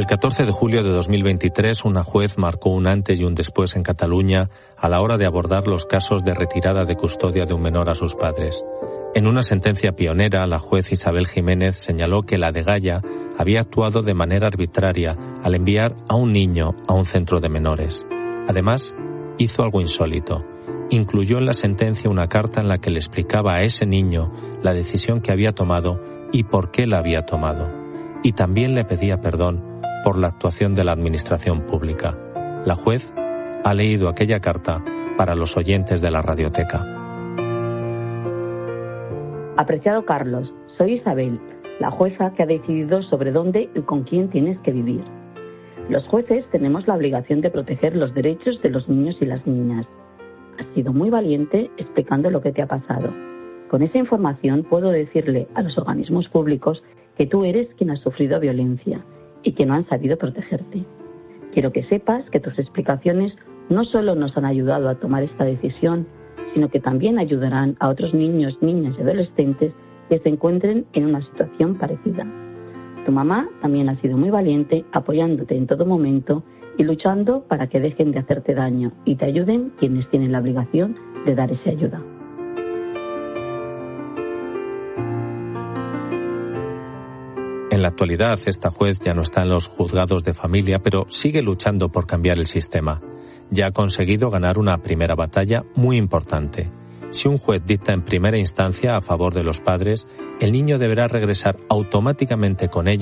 El 14 de julio de 2023, una juez marcó un antes y un después en Cataluña a la hora de abordar los casos de retirada de custodia de un menor a sus padres. En una sentencia pionera, la juez Isabel Jiménez señaló que la degaya había actuado de manera arbitraria al enviar a un niño a un centro de menores. Además, hizo algo insólito. Incluyó en la sentencia una carta en la que le explicaba a ese niño la decisión que había tomado y por qué la había tomado. Y también le pedía perdón por la actuación de la administración pública. La juez ha leído aquella carta para los oyentes de la radioteca. Apreciado Carlos, soy Isabel, la jueza que ha decidido sobre dónde y con quién tienes que vivir. Los jueces tenemos la obligación de proteger los derechos de los niños y las niñas. Has sido muy valiente explicando lo que te ha pasado. Con esa información puedo decirle a los organismos públicos que tú eres quien ha sufrido violencia y que no han sabido protegerte. Quiero que sepas que tus explicaciones no solo nos han ayudado a tomar esta decisión, sino que también ayudarán a otros niños, niñas y adolescentes que se encuentren en una situación parecida. Tu mamá también ha sido muy valiente, apoyándote en todo momento y luchando para que dejen de hacerte daño y te ayuden quienes tienen la obligación de dar esa ayuda. En la actualidad, esta juez ya no está en los juzgados de familia, pero sigue luchando por cambiar el sistema. Ya ha conseguido ganar una primera batalla muy importante. Si un juez dicta en primera instancia a favor de los padres, el niño deberá regresar automáticamente con ellos